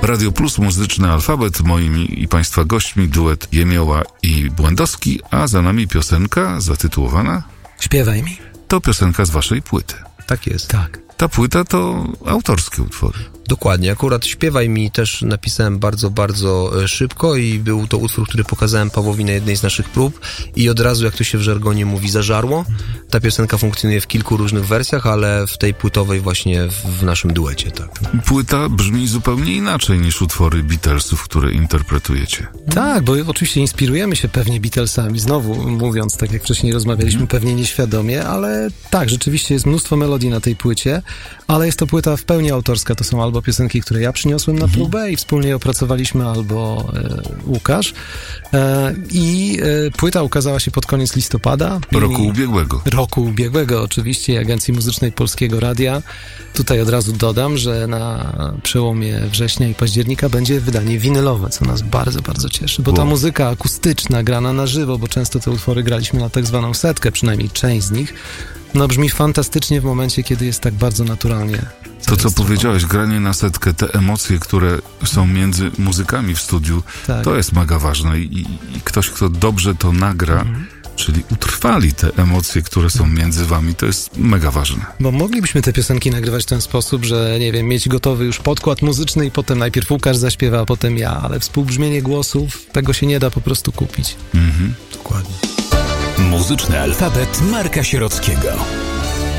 Radio Plus, Muzyczny Alfabet. Moimi i Państwa gośćmi duet Jemioła i Błędowski, a za nami piosenka zatytułowana Śpiewaj mi. To piosenka z waszej płyty. Tak jest. Tak. Ta płyta to autorskie utwory. Dokładnie. Akurat Śpiewaj mi też napisałem bardzo, bardzo szybko i był to utwór, który pokazałem Pawłowi na jednej z naszych prób i od razu, jak to się w żargonie mówi, zażarło. Ta piosenka funkcjonuje w kilku różnych wersjach, ale w tej płytowej właśnie w naszym duecie, tak. Płyta brzmi zupełnie inaczej niż utwory Beatlesów, które interpretujecie. Tak, bo oczywiście inspirujemy się pewnie Beatlesami, znowu mówiąc, tak jak wcześniej rozmawialiśmy, pewnie nieświadomie, ale tak, rzeczywiście jest mnóstwo melodii na tej płycie, ale jest to płyta w pełni autorska, to są albo piosenki, które ja przyniosłem na próbę i wspólnie opracowaliśmy, albo Łukasz. Płyta ukazała się pod koniec listopada. Roku ubiegłego, oczywiście, Agencji Muzycznej Polskiego Radia. Tutaj od razu dodam, że na przełomie września i października będzie wydanie winylowe, co nas bardzo, bardzo cieszy, bo ta muzyka akustyczna, grana na żywo, bo często te utwory graliśmy na tak zwaną setkę, przynajmniej część z nich, no brzmi fantastycznie w momencie, kiedy jest tak bardzo naturalnie. To, co powiedziałeś, granie na setkę, te emocje, które są między muzykami w studiu, tak. To jest mega ważne i ktoś, kto dobrze to nagra, czyli utrwali te emocje, które są między wami, to jest mega ważne. Bo moglibyśmy te piosenki nagrywać w ten sposób, że nie wiem, mieć gotowy już podkład muzyczny i potem najpierw Łukasz zaśpiewa, a potem ja, ale współbrzmienie głosów, tego się nie da po prostu kupić. Dokładnie. Muzyczny Alfabet Marka Sierockiego.